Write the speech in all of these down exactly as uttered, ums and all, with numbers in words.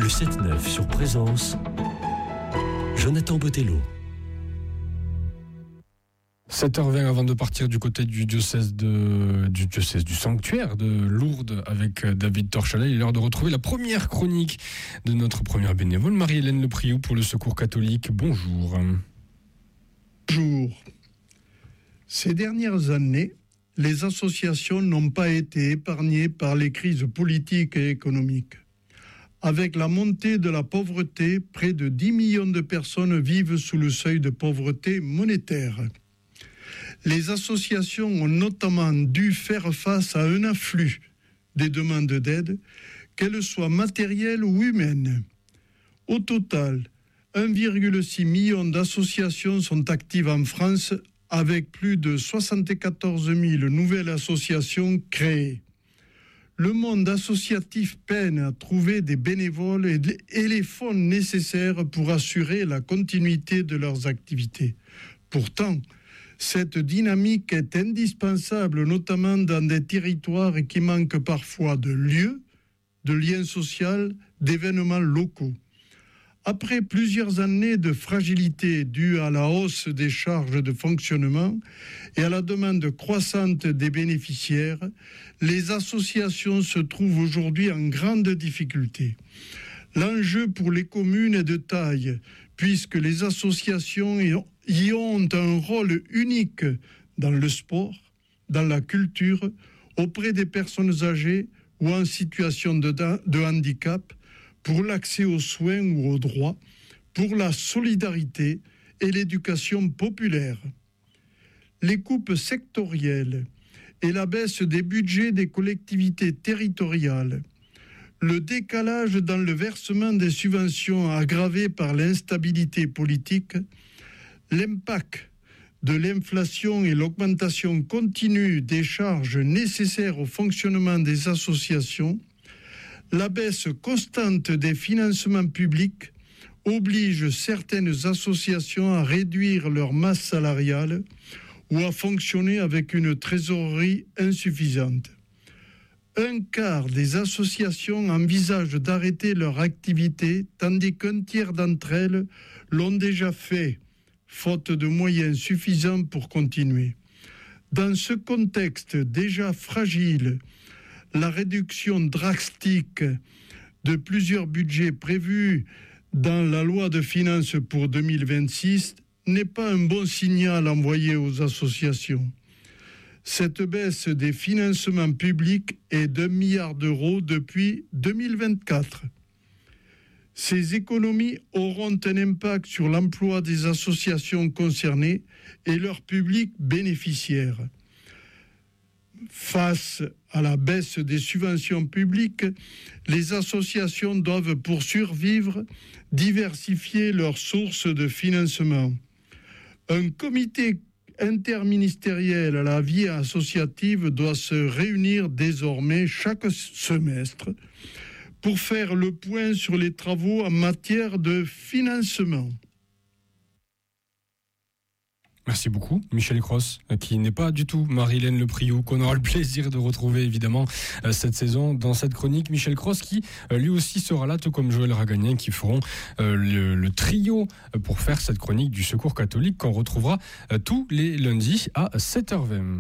Le sept neuf sur Présence, Jonathan Botello. sept heures vingt avant de partir du côté du diocèse, de, du diocèse du sanctuaire de Lourdes avec David Torchalet. Il est l'heure de retrouver la première chronique de notre première bénévole, Marie-Hélène Lepriou pour le Secours catholique. Bonjour. Bonjour. Ces dernières années, les associations n'ont pas été épargnées par les crises politiques et économiques. Avec la montée de la pauvreté, près de dix millions de personnes vivent sous le seuil de pauvreté monétaire. Les associations ont notamment dû faire face à un afflux des demandes d'aide, qu'elles soient matérielles ou humaines. Au total, un virgule six million d'associations sont actives en France, avec plus de soixante-quatorze mille nouvelles associations créées. Le monde associatif peine à trouver des bénévoles et les fonds nécessaires pour assurer la continuité de leurs activités. Pourtant, cette dynamique est indispensable, notamment dans des territoires qui manquent parfois de lieux, de liens sociaux, d'événements locaux. Après plusieurs années de fragilité due à la hausse des charges de fonctionnement et à la demande croissante des bénéficiaires, les associations se trouvent aujourd'hui en grande difficulté. L'enjeu pour les communes est de taille, puisque les associations y ont un rôle unique dans le sport, dans la culture, auprès des personnes âgées ou en situation de, de handicap, pour l'accès aux soins ou aux droits, pour la solidarité et l'éducation populaire. Les coupes sectorielles et la baisse des budgets des collectivités territoriales, le décalage dans le versement des subventions aggravé par l'instabilité politique, l'impact de l'inflation et l'augmentation continue des charges nécessaires au fonctionnement des associations, la baisse constante des financements publics oblige certaines associations à réduire leur masse salariale ou à fonctionner avec une trésorerie insuffisante. Un quart des associations envisagent d'arrêter leur activité, tandis qu'un tiers d'entre elles l'ont déjà fait, faute de moyens suffisants pour continuer. Dans ce contexte déjà fragile, la réduction drastique de plusieurs budgets prévus dans la loi de finances pour deux mille vingt-six n'est pas un bon signal envoyé aux associations. Cette baisse des financements publics est d'un milliard d'euros depuis deux mille vingt-quatre. Ces économies auront un impact sur l'emploi des associations concernées et leur public bénéficiaire. Face à la baisse des subventions publiques, les associations doivent, pour survivre, diversifier leurs sources de financement. Un comité interministériel à la vie associative doit se réunir désormais chaque semestre pour faire le point sur les travaux en matière de financement. Merci beaucoup, Michel Cross, qui n'est pas du tout Marie-Hélène Lepriou, qu'on aura le plaisir de retrouver évidemment cette saison dans cette chronique. Michel Cross qui lui aussi sera là, tout comme Joël Ragagnin, qui feront le, le trio pour faire cette chronique du Secours catholique qu'on retrouvera tous les lundis à sept heures vingt.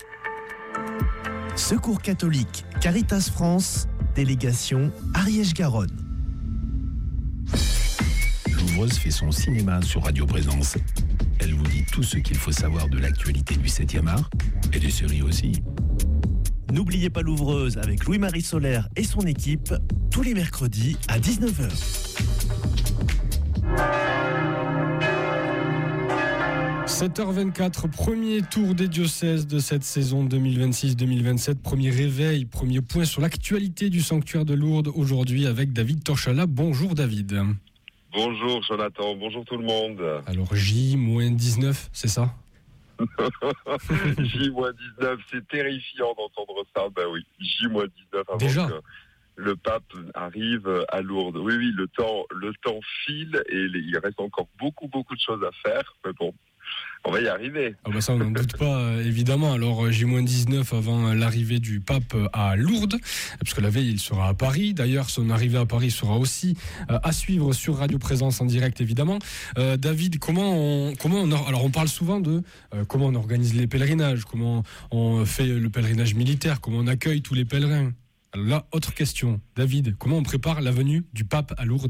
Secours catholique, Caritas France, délégation Ariège-Garonne. Louvreuse fait son cinéma sur Radio Présence. Elle vous dit tout ce qu'il faut savoir de l'actualité du septième art et des séries aussi. N'oubliez pas l'ouvreuse avec Louis-Marie Solaire et son équipe tous les mercredis à dix-neuf heures. sept heures vingt-quatre, premier tour des diocèses de cette saison deux mille vingt-six deux mille vingt-sept. Premier réveil, premier point sur l'actualité du sanctuaire de Lourdes aujourd'hui avec David Torchalet. Bonjour David. Bonjour Jonathan, bonjour tout le monde. Alors J dix-neuf, c'est ça? J dix-neuf, c'est terrifiant d'entendre ça. Ben oui, J dix-neuf avant Déjà que le pape arrive à Lourdes. Oui, oui, le temps, le temps file et il reste encore beaucoup, beaucoup de choses à faire. Mais bon, On va y arriver. Ah bah ça, on n'en doute pas, euh, évidemment. Alors, J dix-neuf avant l'arrivée du pape à Lourdes, parce que la veille, il sera à Paris. D'ailleurs, son arrivée à Paris sera aussi euh, à suivre sur Radio Présence en direct, évidemment. Euh, David, comment on, comment on, alors on parle souvent de euh, comment on organise les pèlerinages, comment on fait le pèlerinage militaire, comment on accueille tous les pèlerins. Alors là, autre question. David, comment on prépare la venue du pape à Lourdes ?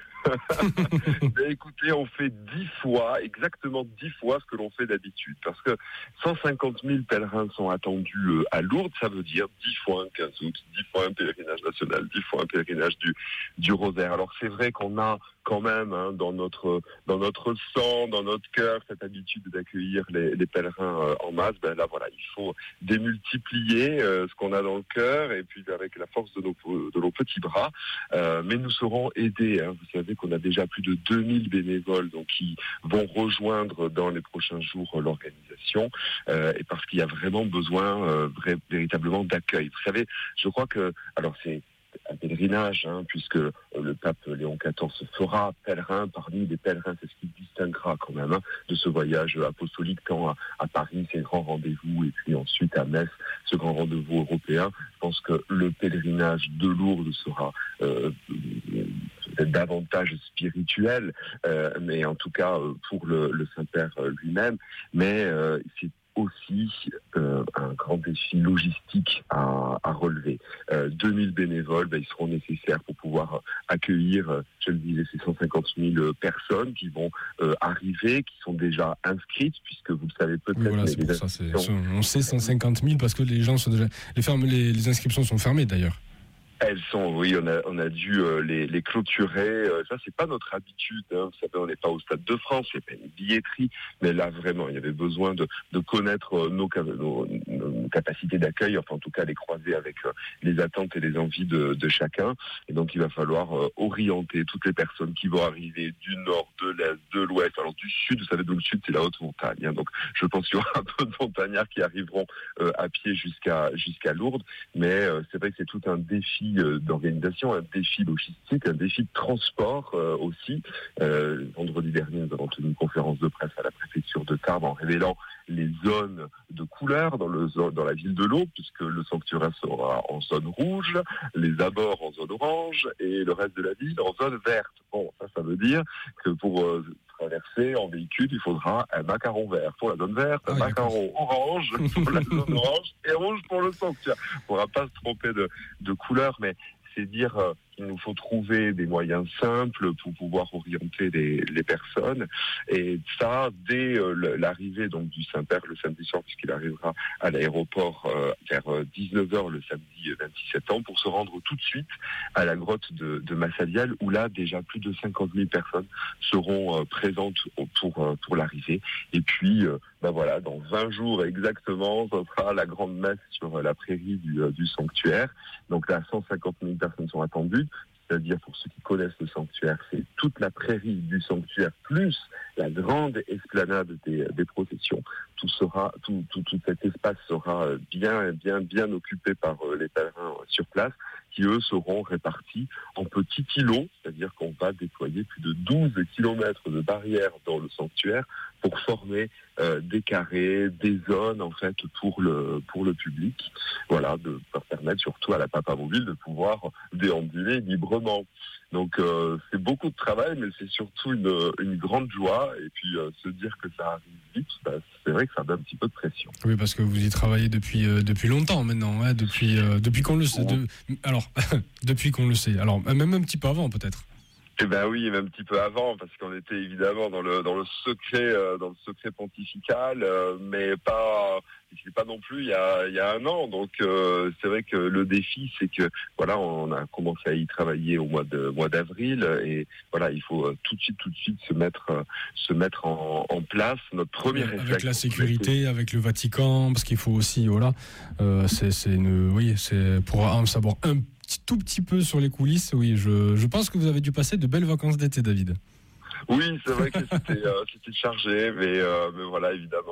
Ben, écoutez, on fait dix fois, exactement dix fois ce que l'on fait d'habitude. Parce que cent cinquante mille pèlerins sont attendus euh, à Lourdes, ça veut dire dix fois un quinze août, dix fois un pèlerinage national, dix fois un pèlerinage du, du rosaire. Alors c'est vrai qu'on a quand même hein, dans notre dans notre sang, dans notre cœur, cette habitude d'accueillir les, les pèlerins euh, en masse. Ben là voilà, il faut démultiplier euh, ce qu'on a dans le cœur et puis avec la force de nos de nos petits bras. Euh, mais nous serons aidés. Hein. Vous savez qu'on a déjà plus de deux mille bénévoles donc qui vont rejoindre dans les prochains jours euh, l'organisation euh, et parce qu'il y a vraiment besoin euh, vrai, véritablement d'accueil. Vous savez, je crois que alors c'est un pèlerinage, hein, puisque le pape Léon quatorze se fera pèlerin parmi les pèlerins, c'est ce qui distinguera quand même hein, de ce voyage apostolique, tant à, à Paris, c'est le grand rendez-vous, et puis ensuite à Metz, ce grand rendez-vous européen. Je pense que le pèlerinage de Lourdes sera euh, peut-être davantage spirituel, euh, mais en tout cas pour le, le Saint-Père lui-même, mais euh, c'est aussi euh, un grand défi logistique à, à relever. Euh, deux mille bénévoles, ben, ils seront nécessaires pour pouvoir accueillir, je le disais, ces cent cinquante mille personnes qui vont euh, arriver, qui sont déjà inscrites, puisque vous le savez peut-être. Oui, voilà, c'est pour ça, c'est, on sait cent cinquante mille parce que les gens sont déjà, les, fermes, les, les inscriptions sont fermées d'ailleurs. Elles sont, oui, on a, on a dû euh, les, les clôturer. Euh, ça, c'est pas notre habitude. Hein. Vous savez, on n'est pas au Stade de France, il n'y a pas une billetterie. Mais là, vraiment, il y avait besoin de, de connaître euh, nos, nos, nos capacités d'accueil, enfin, en tout cas, les croiser avec euh, les attentes et les envies de, de chacun. Et donc, il va falloir euh, orienter toutes les personnes qui vont arriver du nord, de l'est, de l'ouest, alors du sud. Vous savez, donc le sud, c'est la haute montagne. Hein. Donc, je pense qu'il y aura un peu de montagnards qui arriveront euh, à pied jusqu'à, jusqu'à Lourdes. Mais euh, c'est vrai que c'est tout un défi d'organisation, un défi logistique, un défi de transport euh, aussi. Euh, vendredi dernier, nous avons tenu une conférence de presse à la préfecture de Tarbes en révélant les zones de couleur dans, le, dans la ville de l'eau, puisque le sanctuaire sera en zone rouge, les abords en zone orange et le reste de la ville en zone verte. Bon, ça, ça veut dire que pour euh, traverser en véhicule, il faudra un macaron vert pour la zone verte, un ah, macaron orange pour la zone orange et rouge pour le sanctuaire. On ne pourra pas se tromper de, de couleur, mais c'est dire euh, qu'il nous faut trouver des moyens simples pour pouvoir orienter les, les personnes. Et ça, dès euh, l'arrivée donc du Saint-Père le samedi soir, puisqu'il arrivera à l'aéroport euh, vers dix-neuf heures le samedi vingt-six septembre, pour se rendre tout de suite à la grotte de, de Massadial, où là, déjà plus de cinquante mille personnes seront euh, présentes pour, euh, pour l'arrivée. Et puis, euh, ben voilà, dans vingt jours exactement, ce sera la grande messe sur la prairie du, euh, du sanctuaire. Donc là, cent cinquante mille personnes sont attendues. C'est-à-dire, pour ceux qui connaissent le sanctuaire, c'est toute la prairie du sanctuaire, plus la grande esplanade des, des processions. Tout sera, tout, tout, tout cet espace sera bien, bien, bien occupé par les pèlerins sur place, qui eux seront répartis en petits îlots, c'est-à-dire qu'on va déployer plus de douze kilomètres de barrières dans le sanctuaire pour former euh, des carrés, des zones en fait pour le pour le public, voilà, de pour permettre surtout à la Papa Mobile de pouvoir déambuler librement. Donc euh, c'est beaucoup de travail, mais c'est surtout une, une grande joie. Et puis euh, se dire que ça arrive vite, bah, c'est vrai que ça donne un petit peu de pression. Oui, parce que vous y travaillez depuis euh, depuis longtemps maintenant, hein, depuis euh, depuis qu'on le sait. De, alors depuis qu'on le sait. Alors même un petit peu avant peut-être. Eh ben oui, même un petit peu avant, parce qu'on était évidemment dans le dans le secret euh, dans le secret pontifical, euh, mais pas c'est pas non plus il y a il y a un an. Donc euh, c'est vrai que le défi, c'est que voilà, on a commencé à y travailler au mois de mois d'avril, et voilà, il faut euh, tout de suite tout de suite se mettre euh, se mettre en, en place. Notre premier avec réflexe, la sécurité, avec le Vatican, parce qu'il faut aussi voilà, euh, c'est c'est une oui c'est pour en savoir un tout petit peu sur les coulisses. Oui, je, je pense que vous avez dû passer de belles vacances d'été, David. Oui, c'est vrai que c'était, euh, c'était chargé, mais, euh, mais voilà, évidemment, les, les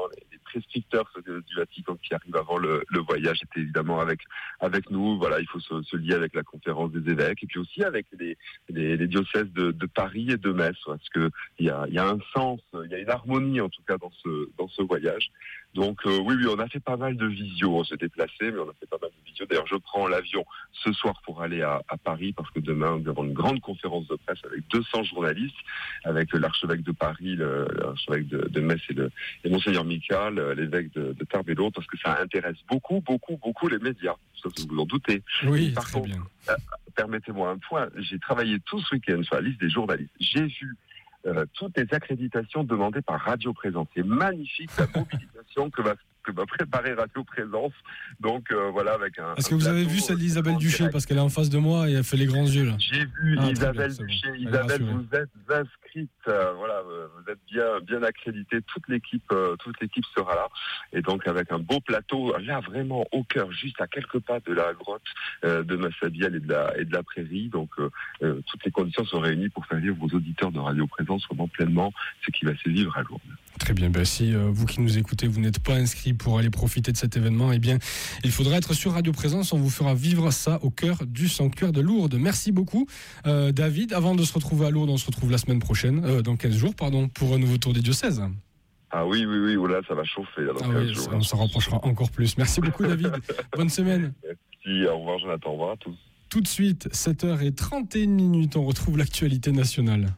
prescripteurs du Vatican qui arrivent avant le, le voyage étaient évidemment avec avec nous. Voilà, il faut se, se lier avec la conférence des évêques et puis aussi avec les, les, les diocèses de, de Paris et de Metz, parce que il y a, il y a un sens, il y a une harmonie en tout cas dans ce dans ce voyage. Donc euh, oui, oui, on a fait pas mal de visio, on s'est déplacé, mais on a fait pas mal de visio. D'ailleurs, je prends l'avion ce soir pour aller à, à Paris, parce que demain, nous avons une grande conférence de presse avec deux cents journalistes, avec l'archevêque de Paris, le, l'archevêque de, de Metz et, le, et Monseigneur Michael, l'évêque de, de Tarbes et l'autre, parce que ça intéresse beaucoup, beaucoup, beaucoup les médias, sauf que vous en doutez. Oui, Par très contre, bien. Euh, permettez-moi un point, j'ai travaillé tout ce week-end sur la liste des journalistes. J'ai vu Euh, toutes les accréditations demandées par Radio Présence. C'est magnifique la mobilisation que va, que va préparer Radio Présence. Donc euh, voilà, avec un. Est-ce que un vous plateau, avez vu celle d'Isabelle en Duché, direct. parce qu'elle est en face de moi et elle fait les grands yeux là. J'ai vu Ah, Isabelle bien, Duché. bon. Isabelle, rassurée. vous êtes inscrite. Euh, voilà, vous êtes bien, bien accréditée. Toute l'équipe, euh, toute l'équipe sera là. Et donc avec un beau plateau, là vraiment au cœur, juste à quelques pas de la grotte euh, de Massabielle et de la et de la Prairie. Donc euh, euh, toutes les conditions sont réunies pour faire vivre vos auditeurs de Radio Présence vraiment pleinement ce qui va se vivre à Lourdes. Très bien, ben si euh, vous qui nous écoutez, vous n'êtes pas inscrit pour aller profiter de cet événement, eh bien, il faudra être sur Radio Présence, on vous fera vivre ça au cœur du sanctuaire de Lourdes. Merci beaucoup, euh, David. Avant de se retrouver à Lourdes, on se retrouve la semaine prochaine, euh, dans quinze jours, pardon, pour un nouveau tour des diocèses. Ah oui, oui, oui, oh là, ça va chauffer. Là, dans Ah oui, jours, ça, on s'en rapprochera encore plus. Merci beaucoup, David. Bonne semaine. Merci, au revoir Jonathan, au revoir à tous. Tout de suite, sept heures trente et une minutes, on retrouve l'actualité nationale.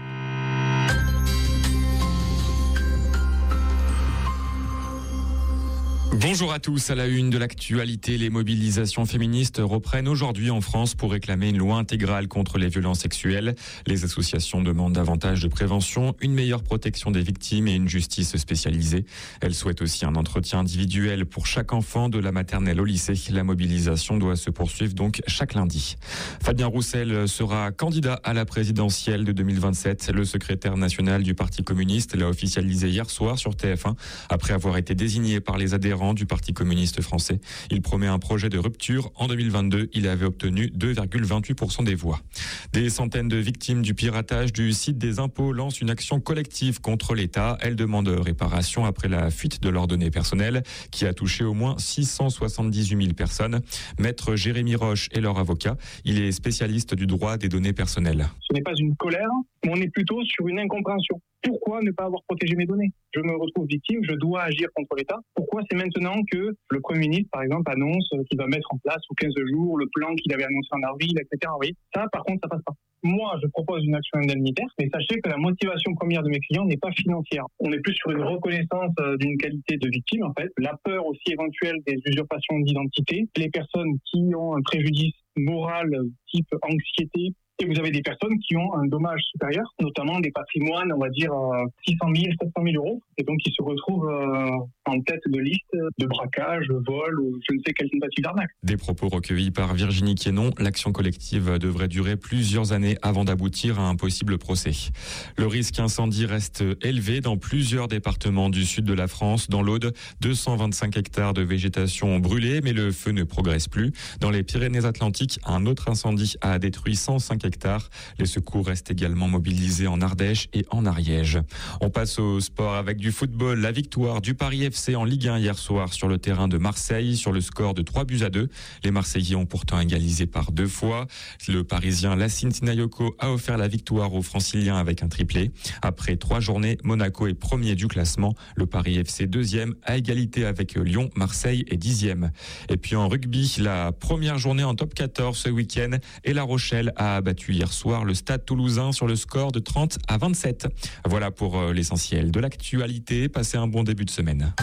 Bonjour à tous. À la une de l'actualité, les mobilisations féministes reprennent aujourd'hui en France pour réclamer une loi intégrale contre les violences sexuelles. Les associations demandent davantage de prévention, une meilleure protection des victimes et une justice spécialisée. Elles souhaitent aussi un entretien individuel pour chaque enfant, de la maternelle au lycée. La mobilisation doit se poursuivre donc chaque lundi. Fabien Roussel sera candidat à la présidentielle de deux mille vingt-sept. Le secrétaire national du Parti communiste l'a officialisé hier soir sur T F un après avoir été désigné par les adhérents du Parti communiste français. Il promet un projet de rupture. En deux mille vingt-deux, il avait obtenu deux virgule vingt-huit pour cent des voix. Des centaines de victimes du piratage du site des impôts lancent une action collective contre l'État. Elles demandent réparation après la fuite de leurs données personnelles qui a touché au moins six cent soixante-dix-huit mille personnes. Maître Jérémy Roche est leur avocat. Il est spécialiste du droit des données personnelles. Ce n'est pas une colère, mais on est plutôt sur une incompréhension. Pourquoi ne pas avoir protégé mes données ? Je me retrouve victime, je dois agir contre l'État. Pourquoi c'est maintenant que le Premier ministre, par exemple, annonce qu'il va mettre en place sous quinze jours le plan qu'il avait annoncé en avril, et cetera. Oui, ça, par contre, ça passe pas. Moi, je propose une action indemnitaire, mais sachez que la motivation première de mes clients n'est pas financière. On est plus sur une reconnaissance d'une qualité de victime, en fait. La peur aussi éventuelle des usurpations d'identité. Les personnes qui ont un préjudice moral type anxiété, et vous avez des personnes qui ont un dommage supérieur, notamment des patrimoines, on va dire euh, six cent mille, sept cent mille euros, et donc ils se retrouvent euh, en tête de liste de braquage, vol ou je ne sais quelle tentative d'arnaque. Des propos recueillis par Virginie Quénon. L'action collective devrait durer plusieurs années avant d'aboutir à un possible procès. Le risque incendie reste élevé dans plusieurs départements du sud de la France. Dans l'Aude, deux cent vingt-cinq hectares de végétation ont brûlé, mais le feu ne progresse plus. Dans les Pyrénées-Atlantiques, un autre incendie a détruit cent cinq hectares. Les secours restent également mobilisés en Ardèche et en Ariège. On passe au sport avec du football. La victoire du Paris F C en Ligue un hier soir sur le terrain de Marseille sur le score de trois buts à deux. Les Marseillais ont pourtant égalisé par deux fois. Le Parisien Lassine Sinayoko a offert la victoire aux Franciliens avec un triplé. Après trois journées, Monaco est premier du classement. Le Paris F C deuxième à égalité avec Lyon. Marseille est dixième. Et puis en rugby, la première journée en top quatorze ce week-end et La Rochelle a battu hier soir le Stade Toulousain sur le score de trente à vingt-sept. Voilà pour l'essentiel de l'actualité. Passez un bon début de semaine.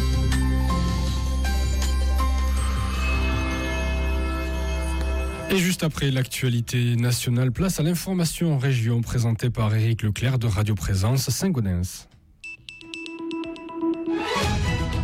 Et juste après l'actualité nationale, place à l'information en région présentée par Éric Leclerc de Radio Présence Saint-Gaudens.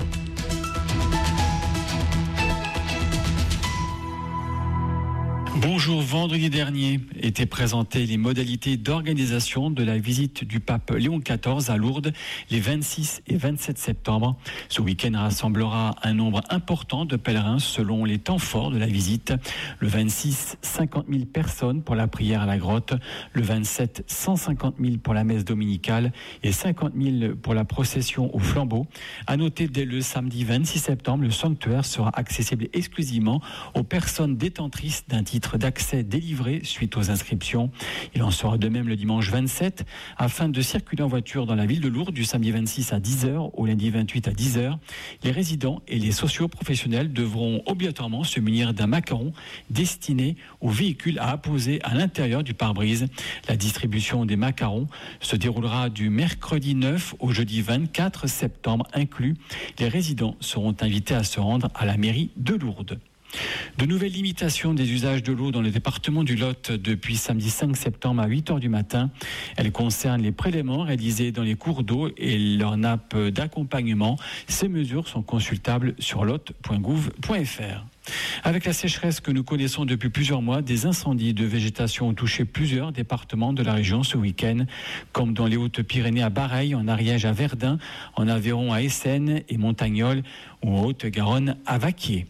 Bonjour. Bonjour, vendredi dernier étaient présentées les modalités d'organisation de la visite du pape Léon quatorze à Lourdes les vingt-six et vingt-sept septembre. Ce week-end rassemblera un nombre important de pèlerins selon les temps forts de la visite. Le vingt-six, cinquante mille personnes pour la prière à la grotte. Le vingt-sept, cent cinquante mille pour la messe dominicale et cinquante mille pour la procession au flambeau. À noter, dès le samedi vingt-six septembre, le sanctuaire sera accessible exclusivement aux personnes détentrices d'un titre d'accès délivré suite aux inscriptions. Il en sera de même le dimanche vingt-sept. Afin de circuler en voiture dans la ville de Lourdes du samedi vingt-six à dix heures au lundi vingt-huit à dix heures, les résidents et les socio-professionnels devront obligatoirement se munir d'un macaron destiné aux véhicules à apposer à l'intérieur du pare-brise. La distribution des macarons se déroulera du mercredi neuf au jeudi vingt-quatre septembre inclus. Les résidents seront invités à se rendre à la mairie de Lourdes. De nouvelles limitations des usages de l'eau dans le département du Lot depuis samedi cinq septembre à huit heures du matin. Elles concernent les prélèvements réalisés dans les cours d'eau et leurs nappes d'accompagnement. Ces mesures sont consultables sur lot point gouv point f r. Avec la sécheresse que nous connaissons depuis plusieurs mois, des incendies de végétation ont touché plusieurs départements de la région ce week-end, comme dans les Hautes-Pyrénées à Bareilles, en Ariège à Verdun, en Aveyron à Essen et Montagnol, ou en Haute-Garonne à Vaquier.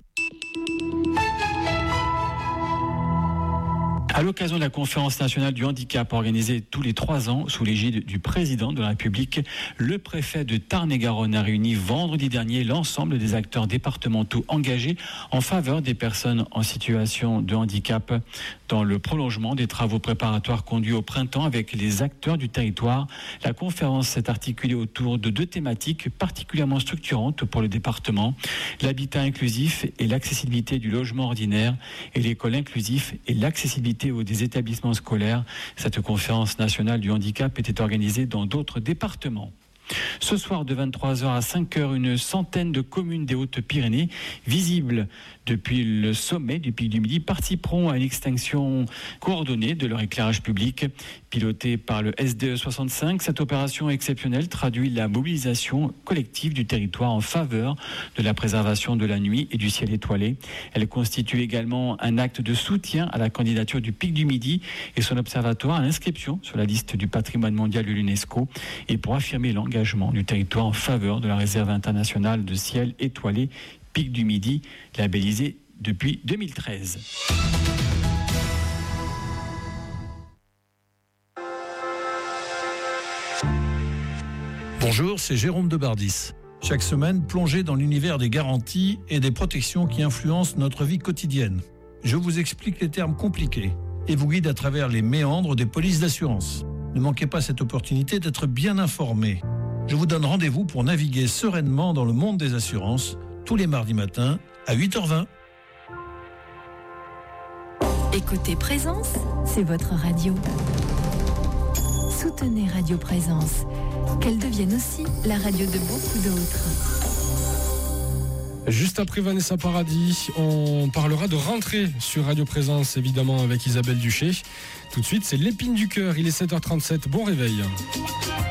À l'occasion de la conférence nationale du handicap organisée tous les trois ans sous l'égide du président de la République, le préfet de Tarn-et-Garonne a réuni vendredi dernier l'ensemble des acteurs départementaux engagés en faveur des personnes en situation de handicap. Dans le prolongement des travaux préparatoires conduits au printemps avec les acteurs du territoire, la conférence s'est articulée autour de deux thématiques particulièrement structurantes pour le département: l'habitat inclusif et l'accessibilité du logement ordinaire, et l'école inclusive et l'accessibilité des établissements scolaires. Cette conférence nationale du handicap était organisée dans d'autres départements. Ce soir de vingt-trois heures à cinq heures, une centaine de communes des Hautes-Pyrénées, visibles depuis le sommet du Pic du Midi, participeront à une extinction coordonnée de leur éclairage public. Pilotée par le S D E soixante-cinq, cette opération exceptionnelle traduit la mobilisation collective du territoire en faveur de la préservation de la nuit et du ciel étoilé. Elle constitue également un acte de soutien à la candidature du Pic du Midi et son observatoire à l'inscription sur la liste du patrimoine mondial de l'UNESCO, et pour affirmer l'engagement du territoire en faveur de la réserve internationale de ciel étoilé Pic du Midi, labellisée depuis deux mille treize. Bonjour, c'est Jérôme Debardis. Chaque semaine, plongez dans l'univers des garanties et des protections qui influencent notre vie quotidienne. Je vous explique les termes compliqués et vous guide à travers les méandres des polices d'assurance. Ne manquez pas cette opportunité d'être bien informé. Je vous donne rendez-vous pour naviguer sereinement dans le monde des assurances tous les mardis matins à huit heures vingt. Écoutez Présence, c'est votre radio. Soutenez Radio Présence, qu'elle devienne aussi la radio de beaucoup d'autres. Juste après Vanessa Paradis, on parlera de rentrée sur Radio Présence, évidemment, avec Isabelle Duché. Tout de suite, c'est l'épine du cœur. Il est sept heures trente-sept. Bon réveil.